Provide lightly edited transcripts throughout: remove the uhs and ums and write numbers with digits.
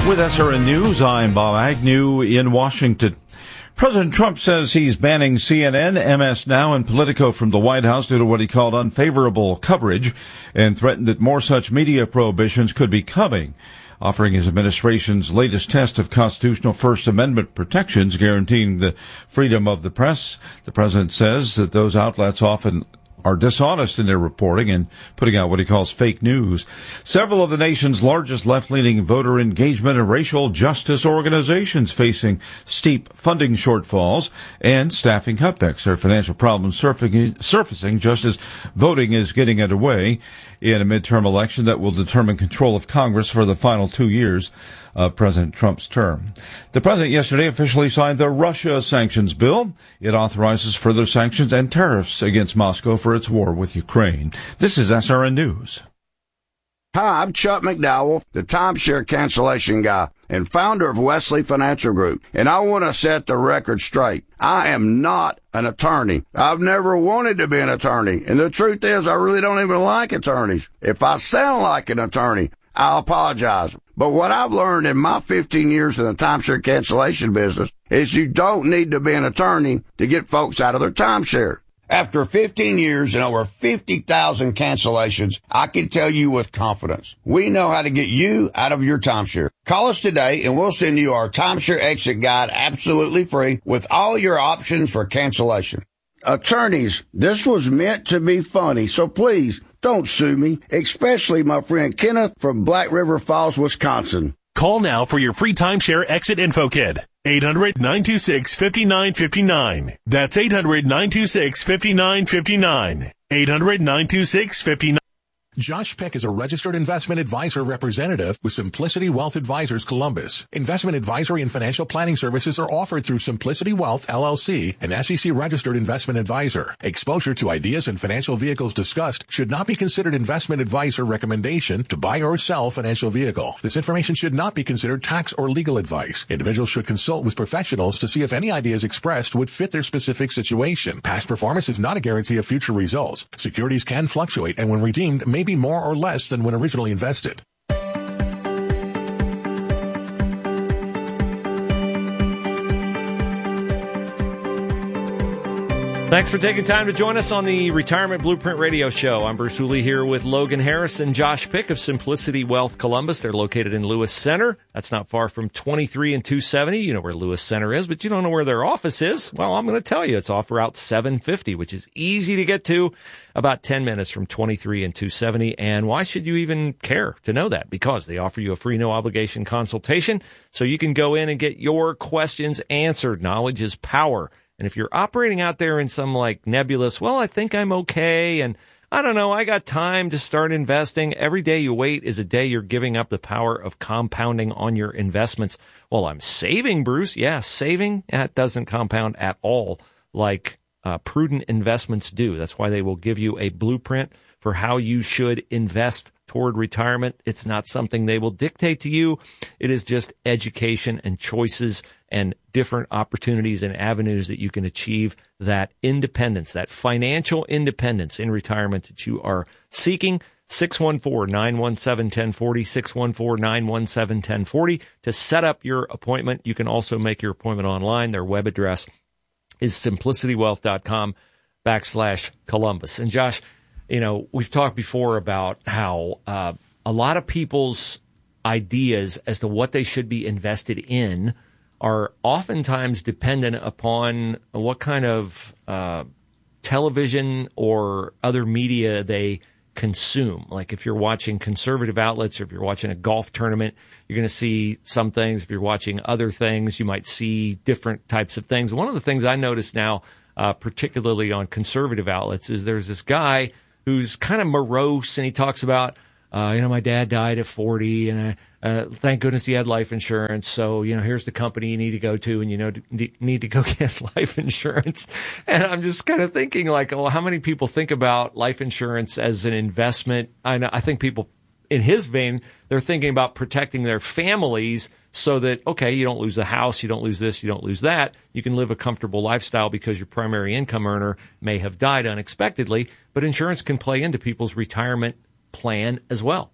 With SRN News, I'm Bob Agnew in Washington. President Trump says he's banning CNN, MS Now, and Politico from the White House due to what he called unfavorable coverage, and threatened that more such media prohibitions could be coming, offering his administration's latest test of constitutional First Amendment protections guaranteeing the freedom of the press. The president says that those outlets often are dishonest in their reporting and putting out what he calls fake news. Several of the nation's largest left-leaning voter engagement and racial justice organizations facing steep funding shortfalls and staffing cutbacks. Their financial problems surfacing just as voting is getting underway in a midterm election that will determine control of Congress for the final 2 years of President Trump's term. The president yesterday officially signed the Russia sanctions bill. It authorizes further sanctions and tariffs against Moscow for its war with Ukraine. This is SRN News. Hi, I'm Chuck McDowell, the timeshare cancellation guy and founder of Wesley Financial Group, and I want to set the record straight. I am not an attorney. I've never wanted to be an attorney, and the truth is I really don't even like attorneys. If I sound like an attorney, I'll apologize. But what I've learned in my 15 years in the timeshare cancellation business is you don't need to be an attorney to get folks out of their timeshare. After 15 years and over 50,000 cancellations, I can tell you with confidence, we know how to get you out of your timeshare. Call us today and we'll send you our timeshare exit guide absolutely free with all your options for cancellation. Attorneys, this was meant to be funny, so please don't sue me, especially my friend Kenneth from Black River Falls, Wisconsin. Call now for your free timeshare exit info kit. 800-926-5959. That's 800-926-5959. 800-926-5959. Josh Peck is a registered investment advisor representative with Simplicity Wealth Advisors Columbus. Investment advisory and financial planning services are offered through Simplicity Wealth, LLC, an SEC registered investment advisor. Exposure to ideas and financial vehicles discussed should not be considered investment advice or recommendation to buy or sell financial vehicle. This information should not be considered tax or legal advice. Individuals should consult with professionals to see if any ideas expressed would fit their specific situation. Past performance is not a guarantee of future results. Securities can fluctuate and when redeemed may be more or less than when originally invested. Thanks for taking time to join us on the Retirement Blueprint Radio Show. I'm Bruce Hooley here with Logan Harris and Josh Pick of Simplicity Wealth Columbus. They're located in Lewis Center. That's not far from 23 and 270. You know where Lewis Center is, but you don't know where their office is. Well, I'm going to tell you. It's off Route 750, which is easy to get to, about 10 minutes from 23 and 270. And why should you even care to know that? Because they offer you a free no-obligation consultation so you can go in and get your questions answered. Knowledge is power. And if you're operating out there in some like nebulous, well, I think I'm okay, and I don't know, I got time to start investing. Every day you wait is a day you're giving up the power of compounding on your investments. Well, I'm saving, Bruce. Yeah, saving, that doesn't compound at all like prudent investments do. That's why they will give you a blueprint for how you should invest toward retirement. It's not something they will dictate to you. It is just education and choices and different opportunities and avenues that you can achieve that independence, that financial independence in retirement that you are seeking. 614-917-1040, 614-917-1040 to set up your appointment. You can also make your appointment online. Their web address is simplicitywealth.com/Columbus. And Josh, you know, we've talked before about how a lot of people's ideas as to what they should be invested in are oftentimes dependent upon what kind of television or other media they consume. Like if you're watching conservative outlets or if you're watching a golf tournament, you're going to see some things. If you're watching other things, you might see different types of things. One of the things I notice now, particularly on conservative outlets, is there's this guy who's kind of morose, and he talks about, my dad died at 40, and thank goodness he had life insurance. So, here's the company you need to go to, and need to go get life insurance. And I'm just kind of thinking like, oh, how many people think about life insurance as an investment? I think people in his vein, they're thinking about protecting their families so that, okay, you don't lose the house, you don't lose this, you don't lose that. You can live a comfortable lifestyle because your primary income earner may have died unexpectedly. But insurance can play into people's retirement plan as well.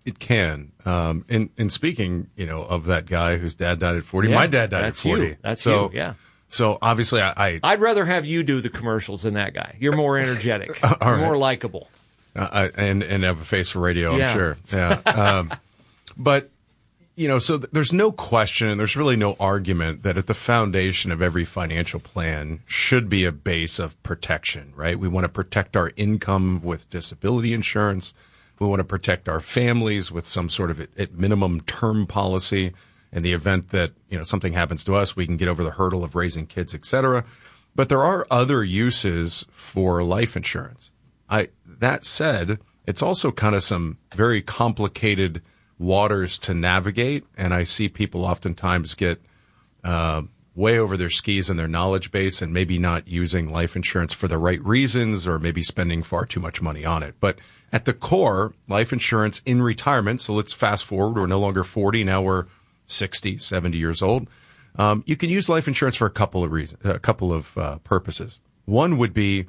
It can. In speaking, of that guy whose dad died at 40, Yeah, my dad died at 40. You. That's so, you, yeah. So obviously I'd rather have you do the commercials than that guy. You're more energetic. You're more likable. And have a face for radio, Yeah. I'm sure. Yeah. But, so there's no question and there's really no argument that at the foundation of every financial plan should be a base of protection, right? We want to protect our income with disability insurance. We want to protect our families with some sort of at minimum term policy. In the event that, something happens to us, we can get over the hurdle of raising kids, et cetera. But there are other uses for life insurance. That said, it's also kind of some very complicated waters to navigate. And I see people oftentimes get way over their skis in their knowledge base and maybe not using life insurance for the right reasons or maybe spending far too much money on it. But at the core, life insurance in retirement, so let's fast forward, we're no longer 40, now we're 60, 70 years old. You can use life insurance for a couple of reasons, a couple of purposes. One would be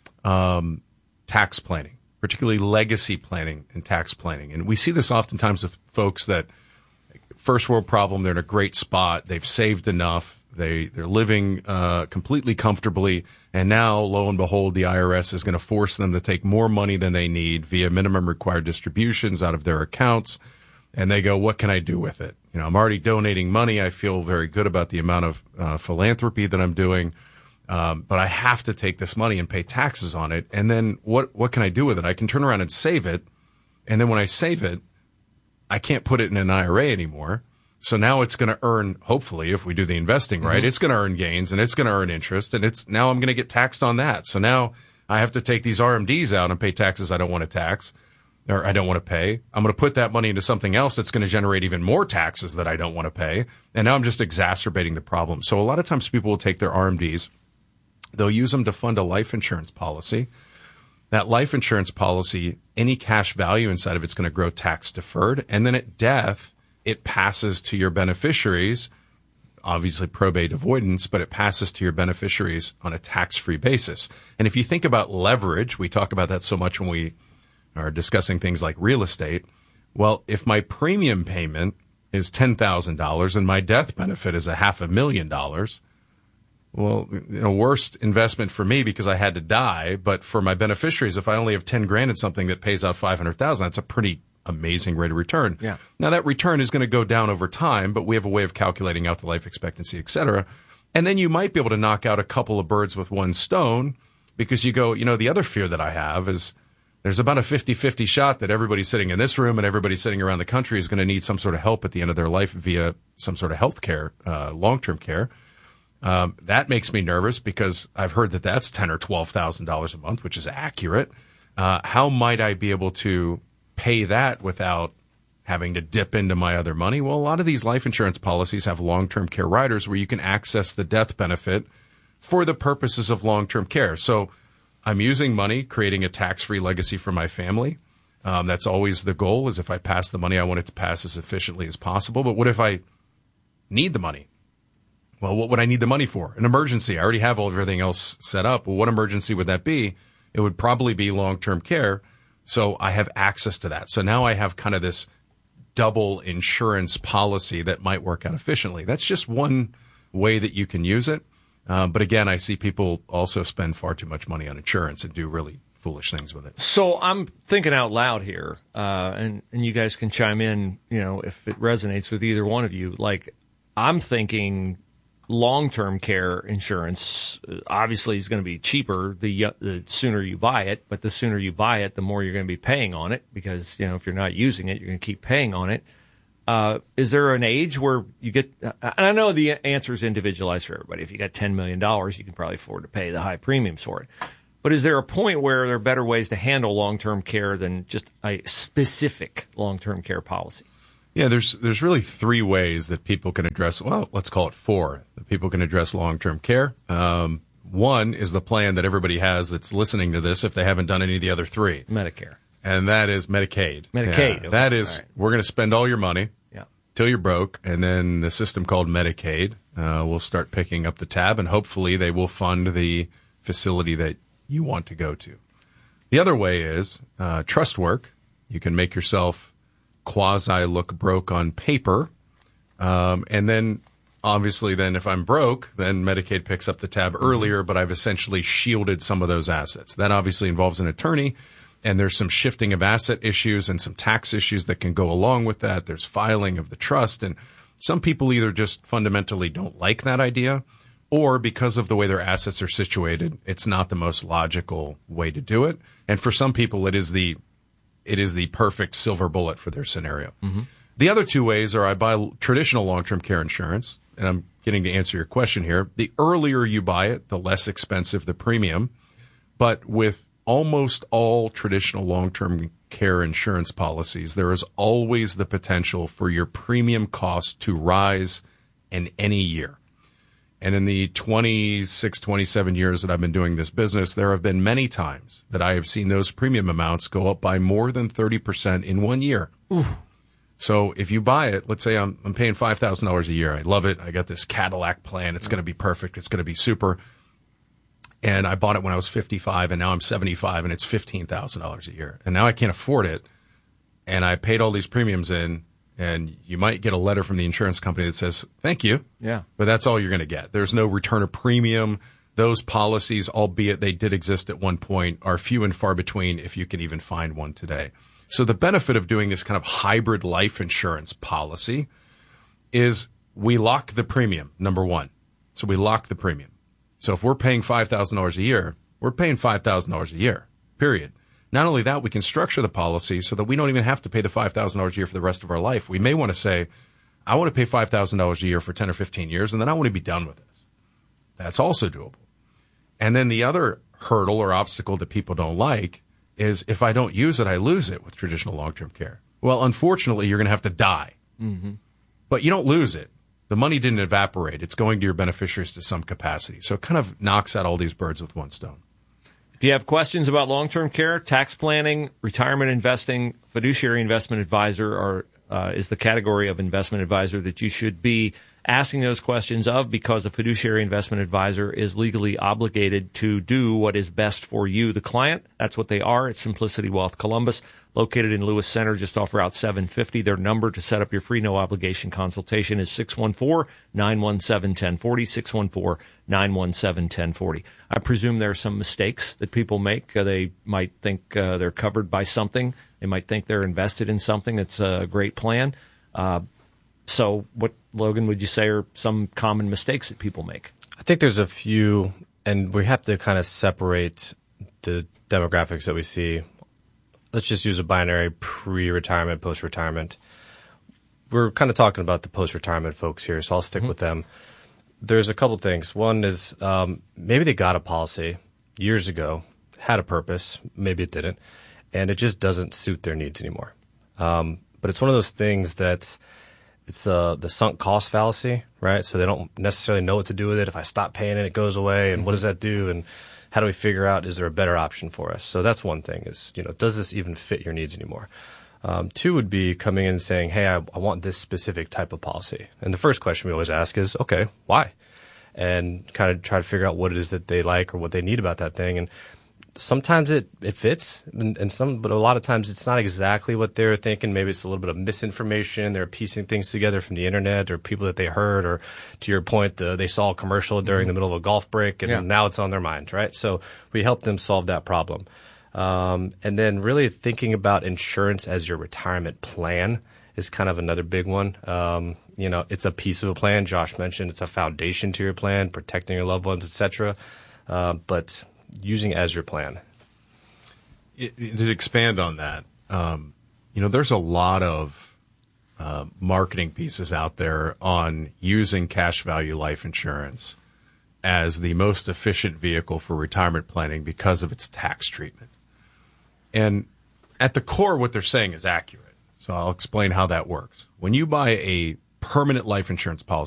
tax planning, particularly legacy planning and tax planning. And we see this oftentimes with folks that first world problem, they're in a great spot, they've saved enough, they're living completely comfortably, and now, lo and behold, the IRS is going to force them to take more money than they need via minimum required distributions out of their accounts. And they go, what can I do with it? I'm already donating money. I feel very good about the amount of philanthropy that I'm doing. But I have to take this money and pay taxes on it. And then what can I do with it? I can turn around and save it. And then when I save it, I can't put it in an IRA anymore. So now it's going to earn, hopefully, if we do the investing right, it's going to earn gains and it's going to earn interest. And now I'm going to get taxed on that. So now I have to take these RMDs out and pay taxes I don't want to tax. Or I don't want to pay. I'm going to put that money into something else that's going to generate even more taxes that I don't want to pay. And now I'm just exacerbating the problem. So a lot of times people will take their RMDs. They'll use them to fund a life insurance policy. That life insurance policy, any cash value inside of it's going to grow tax deferred. And then at death, it passes to your beneficiaries, obviously probate avoidance, but it passes to your beneficiaries on a tax-free basis. And if you think about leverage, we talk about that so much when we are discussing things like real estate. Well, if my premium payment is $10,000 and my death benefit is $500,000, well, worst investment for me because I had to die. But for my beneficiaries, if I only have 10 grand in something that pays out 500,000, that's a pretty amazing rate of return. Yeah. Now that return is going to go down over time, but we have a way of calculating out the life expectancy, et cetera. And then you might be able to knock out a couple of birds with one stone because you go, the other fear that I have is there's about a 50-50 shot that everybody sitting in this room and everybody sitting around the country is going to need some sort of help at the end of their life via some sort of health care, long-term care. That makes me nervous because I've heard that that's $10,000 or $12,000 a month, which is accurate. How might I be able to pay that without having to dip into my other money? Well, a lot of these life insurance policies have long-term care riders where you can access the death benefit for the purposes of long-term care. So I'm using money, creating a tax-free legacy for my family. That's always the goal, is if I pass the money, I want it to pass as efficiently as possible. But what if I need the money? Well, what would I need the money for? An emergency. I already have everything else set up. Well, what emergency would that be? It would probably be long-term care. So I have access to that. So now I have kind of this double insurance policy that might work out efficiently. That's just one way that you can use it. But again, I see people also spend far too much money on insurance and do really foolish things with it. So I'm thinking out loud here, and you guys can chime in, if it resonates with either one of you. Like, I'm thinking long-term care insurance obviously is going to be cheaper the sooner you buy it, but the sooner you buy it, the more you're going to be paying on it because, if you're not using it, you're going to keep paying on it. Is there an age where you get, and I know the answer is individualized for everybody. If you got $10 million, you can probably afford to pay the high premiums for it. But is there a point where there are better ways to handle long-term care than just a specific long-term care policy? Yeah, there's really three ways that people can address, well, let's call it four, that people can address long-term care. One is the plan that everybody has that's listening to this if they haven't done any of the other three. Medicare. And that is Medicaid. Medicaid. Yeah, that is, we're going to spend all your money till you're broke, and then the system called Medicaid will start picking up the tab, and hopefully they will fund the facility that you want to go to. The other way is trust work. You can make yourself quasi look broke on paper. And then obviously then if I'm broke, then Medicaid picks up the tab earlier, but I've essentially shielded some of those assets. That obviously involves an attorney, and there's some shifting of asset issues and some tax issues that can go along with that. There's filing of the trust, and some people either just fundamentally don't like that idea, or because of the way their assets are situated, it's not the most logical way to do it. And for some people, it is the perfect silver bullet for their scenario. Mm-hmm. The other two ways are I buy traditional long-term care insurance, and I'm getting to answer your question here. The earlier you buy it, the less expensive the premium. But with almost all traditional long-term care insurance policies, there is always the potential for your premium cost to rise in any year. And in the 26, 27 years that I've been doing this business, there have been many times that I have seen those premium amounts go up by more than 30% in 1 year. Oof. So if you buy it, let's say I'm paying $5,000 a year. I love it. I got this Cadillac plan. It's going to be perfect. It's going to be super. And I bought it when I was 55, and now I'm 75, and it's $15,000 a year. And now I can't afford it, and I paid all these premiums in, and you might get a letter from the insurance company that says, thank you. Yeah. But that's all you're going to get. There's no return of premium. Those policies, albeit they did exist at one point, are few and far between if you can even find one today. So the benefit of doing this kind of hybrid life insurance policy is we lock the premium, number one. So we lock the premium. So if we're paying $5,000 a year, we're paying $5,000 a year, period. Not only that, we can structure the policy so that we don't even have to pay the $5,000 a year for the rest of our life. We may want to say, I want to pay $5,000 a year for 10 or 15 years, and then I want to be done with this. That's also doable. And then the other hurdle or obstacle that people don't like is if I don't use it, I lose it with traditional long-term care. Well, unfortunately, you're going to have to die. Mm-hmm. But you don't lose it. The money didn't evaporate. It's going to your beneficiaries to some capacity. So it kind of knocks out all these birds with one stone. If you have questions about long-term care, tax planning, retirement investing, fiduciary investment advisor is the category of investment advisor that you should be asking those questions of, because a fiduciary investment advisor is legally obligated to do what is best for you, the client. That's what they are at Simplicity Wealth Columbus, located in Lewis Center, just off Route 750. Their number to set up your free no-obligation consultation is 614-917-1040, 614-917-1040. I presume there are some mistakes that people make. They might think they're covered by something. They might think they're invested in something that's a great plan. So what, Logan, would you say are some common mistakes that people make? I think there's a few, and we have to kind of separate the demographics that we see. Let's just use a binary pre-retirement, post-retirement. We're kind of talking about the post-retirement folks here, so I'll stick with them. There's a couple things. One is maybe they got a policy years ago, had a purpose, maybe it didn't, and it just doesn't suit their needs anymore. But it's one of those things that it's the sunk cost fallacy, right? So they don't necessarily know what to do with it. If I stop paying it, it goes away, and what does that do? And how do we figure out, is there a better option for us? So that's one thing is, does this even fit your needs anymore? Two would be coming in and saying, hey, I want this specific type of policy. And the first question we always ask is, okay, why? And kind of try to figure out what it is that they like or what they need about that thing. And sometimes it fits, but a lot of times it's not exactly what they're thinking. Maybe it's a little bit of misinformation. They're piecing things together from the internet or people that they heard, or to your point, they saw a commercial during the middle of a golf break, and now it's on their mind, right? So we help them solve that problem. And then really thinking about insurance as your retirement plan is kind of another big one. It's a piece of a plan. Josh mentioned it's a foundation to your plan, protecting your loved ones, et cetera. But using as your plan. To expand on that, there's a lot of marketing pieces out there on using cash value life insurance as the most efficient vehicle for retirement planning because of its tax treatment. And at the core, what they're saying is accurate. So I'll explain how that works. When you buy a permanent life insurance policy,